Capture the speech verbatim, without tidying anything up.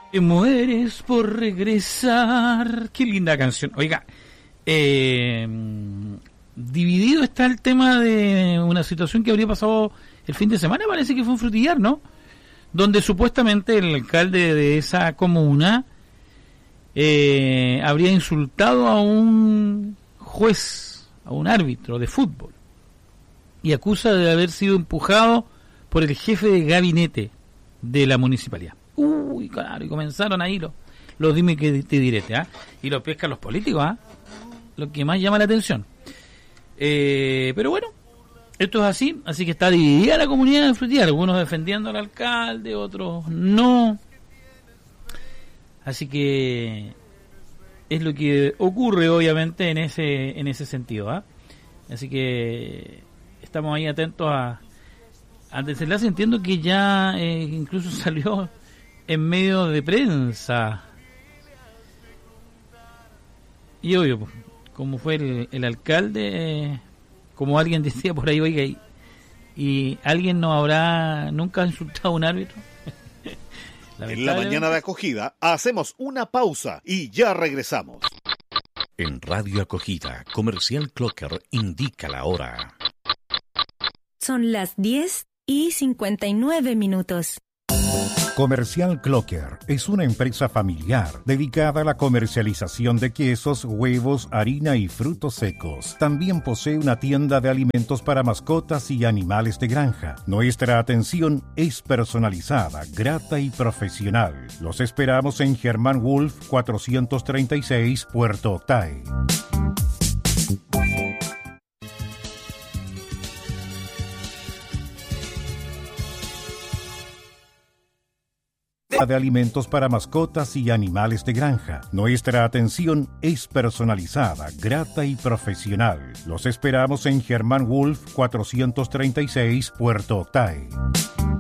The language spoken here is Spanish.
Te mueres por regresar. Qué linda canción. Oiga, eh, dividido está el tema de una situación que habría pasado el fin de semana, parece que fue en Frutillar, ¿no? Donde supuestamente el alcalde de esa comuna eh, habría insultado a un juez, a un árbitro de fútbol, y acusa de haber sido empujado por el jefe de gabinete de la municipalidad. Uy, claro, y comenzaron ahí los, los dime que te direte, ¿ah? Y los pescan los políticos, ¿ah? Lo que más llama la atención. Eh, pero bueno, esto es así, así que está dividida la comunidad de Frutillar, algunos defendiendo al alcalde, otros no. Así que es lo que ocurre obviamente en ese en ese sentido, ¿ah? Así que estamos ahí atentos a al desenlace. Entiendo que ya eh, incluso salió en medio de prensa. Y obvio, como fue el, el alcalde, eh, como alguien decía por ahí, oiga, y, y alguien no habrá nunca insultado a un árbitro. En la mañana de Acogida hacemos una pausa y ya regresamos. En Radio Acogida, Comercial Clocker indica la hora. Son las diez y cincuenta y nueve minutos. Comercial Clocker es una empresa familiar dedicada a la comercialización de quesos, huevos, harina y frutos secos. También posee una tienda de alimentos para mascotas y animales de granja. Nuestra atención es personalizada, grata y profesional. Los esperamos en Germán Wolf cuatrocientos treinta y seis, Puerto Octay. De alimentos para mascotas y animales de granja. Nuestra atención es personalizada, grata y profesional. Los esperamos en Germán Wolf cuatrocientos treinta y seis, Puerto Octay.